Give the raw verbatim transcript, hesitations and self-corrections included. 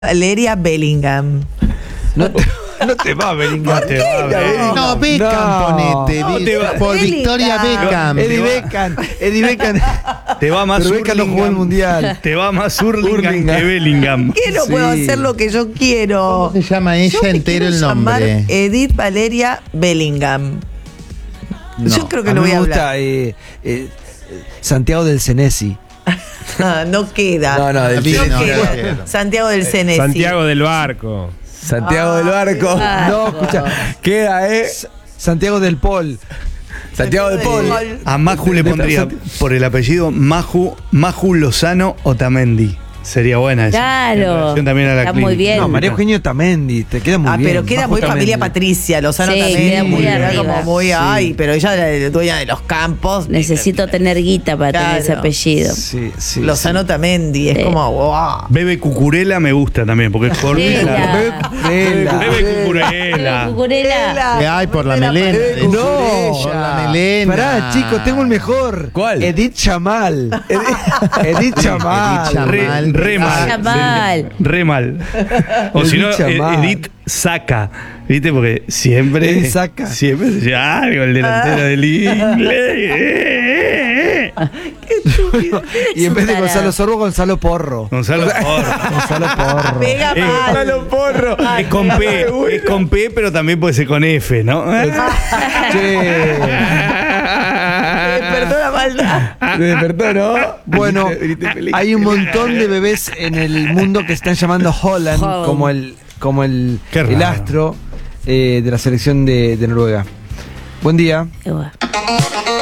Valeria Bellingham. No te, no te va Bellingham. ¿Por te qué va no? Bellingham. No, Beckham, No, ponete. no Be- te va- por Bellingham. Victoria Beckham. Eddie Te va- Beckham. Eddie Beckham. Te va más Pero Beckham no jugó el Hurlingham. mundial. Te va más Hurlingham Hurlingham. que Bellingham. ¿Qué no Sí. puedo hacer lo que yo quiero? ¿Cómo se llama ella Yo me entero quiero el llamar nombre? Edith Valeria Bellingham. No, Yo creo que a lo mí voy a me hablar. gusta eh, eh, Santiago del Cenesi. Ah, no queda. No, no, del No Cenesi. No no, queda. no, no. Santiago del Cenesi. Santiago del Barco. Santiago del Barco. Ah, No, escucha. Queda, ¿eh? Santiago del Pol. Santiago del Pol. A Maju le pondría por el apellido Maju, Maju Lozano Otamendi. Sería buena esa. Claro. En relación también a la Está muy clínica. bien. No, María Eugenia Otamendi. Te queda muy Ah, bien. pero queda Majo muy familia Otamendi. Patricia, Lozano Sí, también. queda muy Era arriba. como muy, Sí. ay, pero ella era la dueña de los campos. Necesito tener guita para Claro. tener ese apellido. Sí, sí. Lozano Tamendi, es Sí. como, wow. Bebe Cucurella me gusta también, porque es gordita. Cucurella. Cucurella. Bebe Cucurella. Cucurella. ¿Qué hay por la Cucurella melena? parece- No, Por la melena. Pará, chicos, tengo el mejor. ¿Cuál? Edith Chamal. Edith, Edith Chamal. Edith Chamal. Re, re mal. Chamal. Re mal. O si no, Edith Chamal. Edith Saca. ¿Viste? Porque siempre. Edith Saca. Siempre se llama algo el delantero del inglés. Y en vez de Tarado. Gonzalo Sorbo, Gonzalo Porro. Gonzalo Porro. Gonzalo Porro. Pega Eh, mal. Gonzalo Porro. Es con P, es con P, pero también puede ser con F, ¿no? Che. Despertó la maldad. Me despertó, ¿no? Bueno, Viniste- viniste feliz. hay un montón de bebés en el mundo que están llamando Holland Holland. como el, como el, Qué el raro. astro eh, de la selección de, de Noruega. Buen día. Qué bueno.